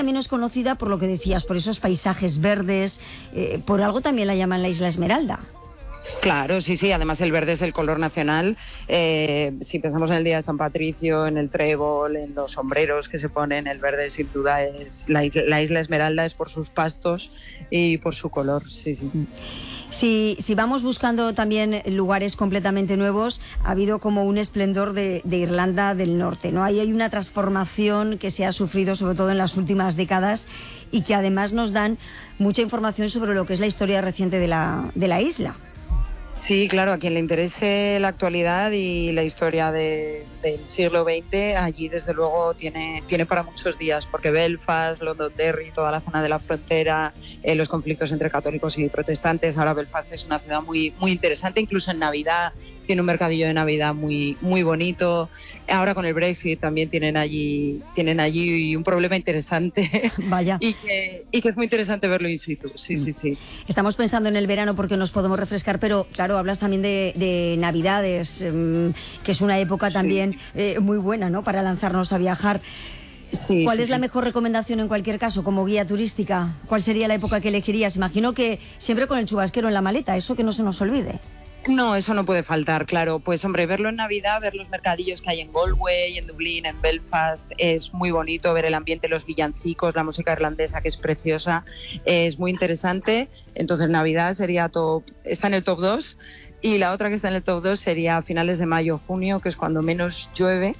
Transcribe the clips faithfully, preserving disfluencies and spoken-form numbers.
también es conocida por lo que decías, por esos paisajes verdes, eh, por algo también la llaman la Isla Esmeralda. Claro, sí, sí, además el verde es el color nacional. Eh, si pensamos en el Día de San Patricio, en el trébol, en los sombreros que se ponen, el verde sin duda es la isla, la isla Esmeralda es por sus pastos y por su color, sí, sí. Si, si vamos buscando también lugares completamente nuevos, ha habido como un esplendor de, de Irlanda del Norte, ¿no? Ahí hay una transformación que se ha sufrido sobre todo en las últimas décadas y que además nos dan mucha información sobre lo que es la historia reciente de la, de la isla. Sí, claro, a quien le interese la actualidad y la historia de, del siglo veinte, allí desde luego tiene, tiene para muchos días, porque Belfast, Londonderry, toda la zona de la frontera, eh, los conflictos entre católicos y protestantes, ahora Belfast es una ciudad muy, muy interesante, incluso en Navidad tiene un mercadillo de Navidad muy, muy bonito. Ahora con el Brexit también tienen allí, tienen allí un problema interesante. Vaya. y, que, y que es muy interesante verlo in situ, sí, sí, sí. Estamos pensando en el verano porque nos podemos refrescar, pero claro, hablas también de, de Navidades, eh, que es una época también sí. eh, muy buena, ¿no?, para lanzarnos a viajar. Sí, ¿Cuál sí, es la sí. mejor recomendación en cualquier caso como guía turística? ¿Cuál sería la época que elegirías? Imagino que siempre con el chubasquero en la maleta, eso que no se nos olvide. No, eso no puede faltar, claro. Pues hombre, verlo en Navidad, ver los mercadillos que hay en Galway, en Dublín, en Belfast, es muy bonito, ver el ambiente, los villancicos, la música irlandesa que es preciosa, es muy interesante. Entonces Navidad sería top, está en el top dos, y la otra que está en el top dos sería a finales de mayo, junio, que es cuando menos llueve.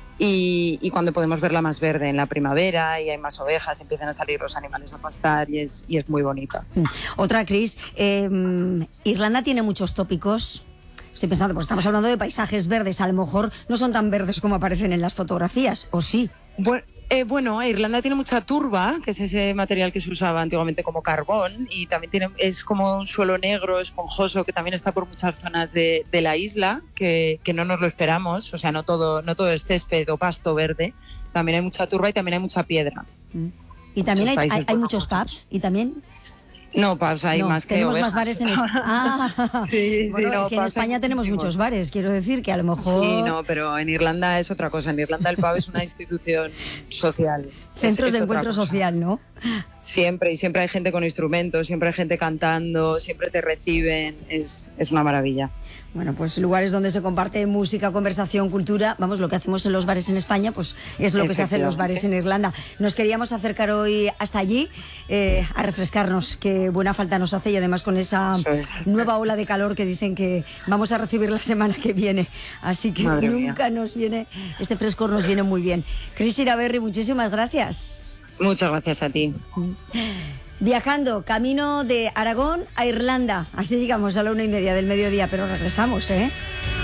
Y, y cuando podemos verla más verde en la primavera y hay más ovejas, empiezan a salir los animales a pastar y es, y es muy bonita. Otra, Cris, eh, Irlanda tiene muchos tópicos. Estoy pensando, pues estamos hablando de paisajes verdes, a lo mejor no son tan verdes como aparecen en las fotografías, ¿o sí? Bueno, eh, bueno, Irlanda tiene mucha turba, que es ese material que se usaba antiguamente como carbón, y también tiene, es como un suelo negro, esponjoso, que también está por muchas zonas de, de la isla, que, que no nos lo esperamos, o sea, no todo, no todo es césped o pasto verde, también hay mucha turba y también hay mucha piedra. Y también hay, hay, hay muchos famosos. pubs, y también... No, pubs hay no, más que tenemos ovejas. más bares en España. Ah, sí, bueno, sí, no, es que en España tenemos muchos bares, quiero decir que a lo mejor... Sí, no, pero en Irlanda es otra cosa. En Irlanda el pub es una institución social. Centros es, de es encuentro social, ¿no? Siempre, y siempre hay gente con instrumentos, siempre hay gente cantando, siempre te reciben, es, es una maravilla. Bueno, pues lugares donde se comparte música, conversación, cultura, vamos, lo que hacemos en los bares en España, pues es lo que se hace en los bares en Irlanda. Nos queríamos acercar hoy hasta allí eh, a refrescarnos, que buena falta nos hace, y además con esa es. nueva ola de calor que dicen que vamos a recibir la semana que viene. Así que Madre nunca mía. nos viene, este frescor nos viene muy bien. Cris Iraberri, muchísimas gracias. Muchas gracias a ti. Viajando, camino de Aragón a Irlanda. Así llegamos a la una y media del mediodía, pero regresamos, ¿eh?